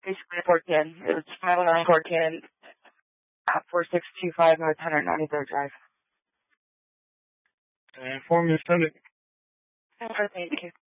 basically 410. It was 509 410 at 4625 North 193rd Drive. And inform your Sunday. Thank you.